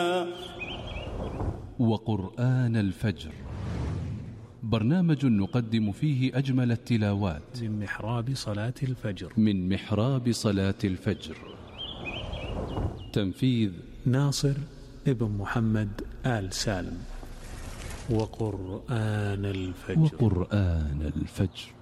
وقرآن الفجر، برنامج نقدم فيه أجمل التلاوات من محراب صلاة الفجر. من محراب صلاة الفجر. تنفيذ ناصر ابن محمد آل سالم. وقرآن الفجر. وقرآن الفجر.